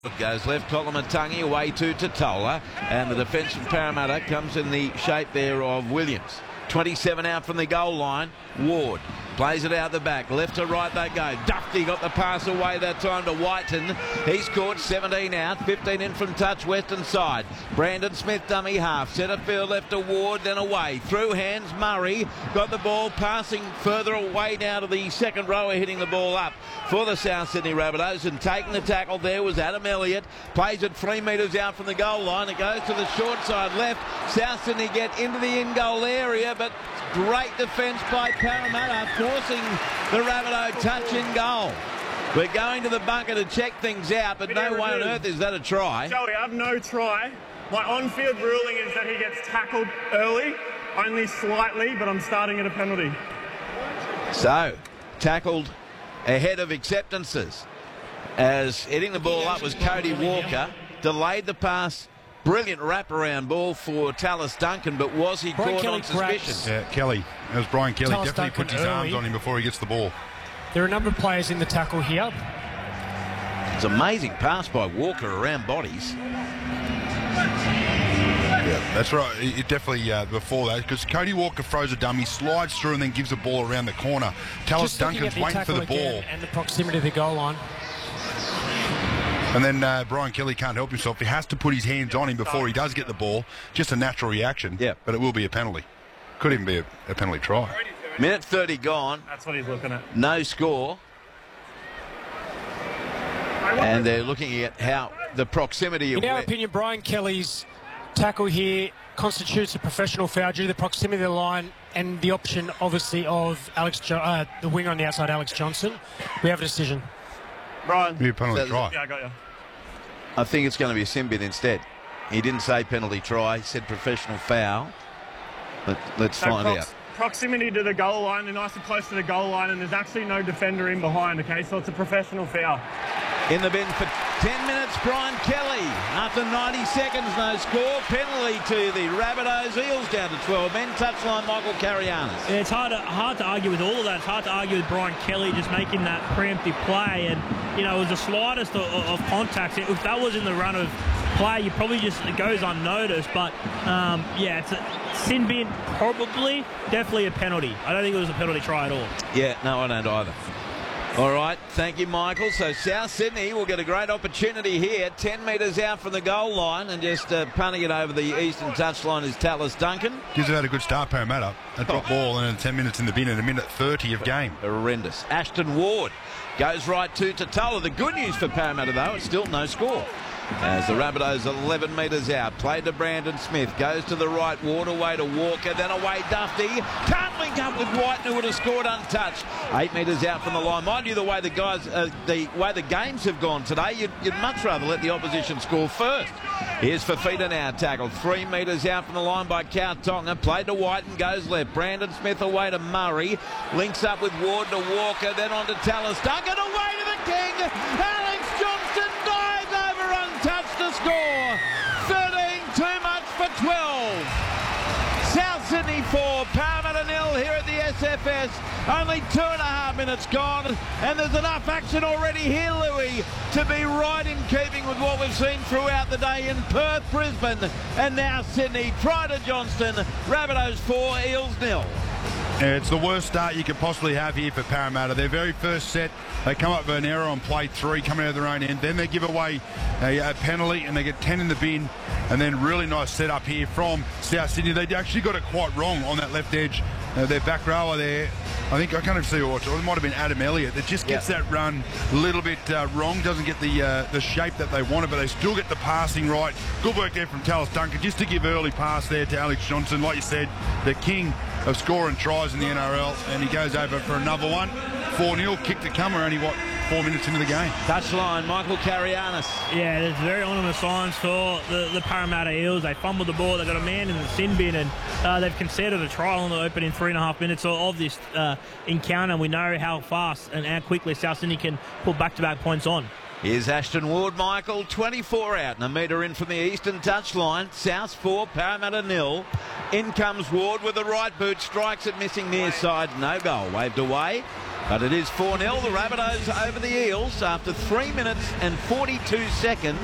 Goes left, Kolomatangi away to Totola, and the defence from Parramatta comes in the shape there of Williams. 27 out from the goal line. Ward plays it out the back, left to right they go. Dufty got the pass away that time to Whiten. He's caught 17 out, 15 in from touch, western side. Brandon Smith dummy half, centre field left to Ward, then away through hands. Murray got the ball, passing further away now to the second rower, hitting the ball up for the South Sydney Rabbitohs, and taking the tackle there was Adam Elliott. Plays it 3 metres out from the goal line. It goes to the short side left. South Sydney get into the in-goal area, but great defence by Parramatta, forcing the Rabbitoh touch in goal. We're going to the bunker to check things out, but no way on earth is that a try. Joey, I have no try. My on-field ruling is that he gets tackled early, only slightly, but I'm starting at a penalty. So, tackled ahead of acceptances, as hitting the ball up was Cody Walker. Delayed the pass. Brilliant wraparound ball for Tallis Duncan, but was he caught on suspicion? Yeah, Kelly. It was Brian Kelly. Tallis Definitely Duncan puts his arms on him before he gets the ball. There are a number of players in the tackle here. It's an amazing pass by Walker around bodies. Yeah, that's right. It definitely before that, because Cody Walker throws a dummy, slides through, and then gives the ball around the corner. Tallis Duncan's waiting for the ball. And the proximity of the goal line. And then Brian Kelly can't help himself. He has to put his hands on him before he does get the ball. Just a natural reaction. Yeah. But it will be a penalty. Could even be a penalty try. Minute 30 gone. That's what he's looking at. No score. And they're looking at how the proximity of... In our opinion, Brian Kelly's tackle here constitutes a professional foul due to the proximity of the line and the option, obviously, of the winger on the outside, Alex Johnson. We have a decision. Brian. Be a penalty try. Yeah, I got you. I think it's going to be a sin bin instead. He didn't say penalty try. He said professional foul. But let's find out. Proximity to the goal line. They're nice and close to the goal line, and there's actually no defender in behind, okay? So it's a professional foul. In the bin for 10 minutes, Brian Kelly. After 90 seconds, no score. Penalty to the Rabbitohs. Eels down to 12 men. Touchline, Michael Carianis. Yeah, it's hard to argue with all of that. It's hard to argue with Brian Kelly just making that preemptive play. And, you know, it was the slightest of contacts. If that was in the run of play, you probably just, it goes unnoticed. But, yeah, it's a sin bin, probably. Definitely a penalty. I don't think it was a penalty try at all. Yeah, no, I don't either. All right, thank you, Michael. So South Sydney will get a great opportunity here. 10 metres out from the goal line, and just punting it over the eastern touchline is Tallis Duncan. Gives it out a good start, Parramatta. A drop ball and 10 minutes in the bin and a minute 30 of game. Horrendous. Ashton Ward goes right to Totola. The good news for Parramatta, though, it's still no score. As the Rabbitohs 11 metres out, played to Brandon Smith, goes to the right, Ward away to Walker, then away Dufty, can't link up with Whiten, who would have scored untouched. 8 metres out from the line. Mind you, the way the games have gone today, you'd much rather let the opposition score first. Here's Fafita now, tackled 3 metres out from the line by Kautonga, played to Whiten, goes left, Brandon Smith away to Murray, links up with Ward to Walker, then on to Tallis Duncan, away to the king, Alex Johnson dives over untouched to score. 13 too much for 12. South Sydney 4, Parramatta 0 here at the SFS. Only 2.5 minutes gone, and there's enough action already here, Louis, to be right in keeping with what we've seen throughout the day in Perth, Brisbane, and now Sydney. Try to Johnston, Rabbitohs 4, Eels 0. Yeah, it's the worst start you could possibly have here for Parramatta. Their very first set, they come up with an error on play 3, coming out of their own end. Then they give away a penalty and they get 10 in the bin. And then really nice setup here from South Sydney. They actually got it quite wrong on that left edge. Their back rower there, I think, I can't even see who it might have been Adam Elliott, that just gets that run a little bit wrong, doesn't get the shape that they wanted, but they still get the passing right. Good work there from Tallis Duncan, just to give early pass there to Alex Johnson. Like you said, the king of scoring tries in the NRL, and he goes over for another one. 4-0, kick to come. We're only, 4 minutes into the game. Touchline, Michael Carianis. Yeah, there's very ominous signs for the Parramatta Eels. They fumbled the ball, they got a man in the sin bin, and they've conceded a try on the opening 3.5 minutes of this encounter. We know how fast and how quickly South Sydney can put back-to-back points on. Here's Ashton Ward, Michael, 24 out and a metre in from the eastern touchline. South 4, Parramatta 0. In comes Ward with the right boot, strikes it missing near side, no goal. Waved away. But it is 4-0, the Rabbitohs over the Eels after 3 minutes and 42 seconds.